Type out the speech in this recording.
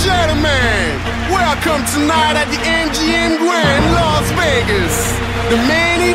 gentlemen, welcome tonight at the MGM Grand, Las Vegas. The main